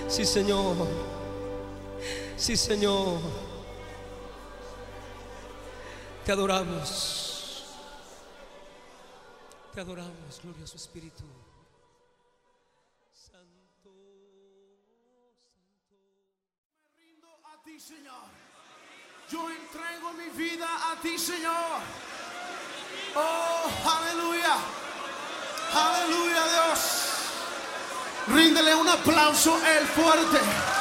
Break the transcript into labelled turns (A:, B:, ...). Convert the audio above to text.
A: Sí, Señor. Sí, Señor. Te adoramos. Te adoramos, glorioso Espíritu. Santo, Santo.
B: Me rindo a ti, Señor. Yo entrego mi vida a ti, Señor. Oh, aleluya. Aleluya, Dios. Ríndele un aplauso el fuerte.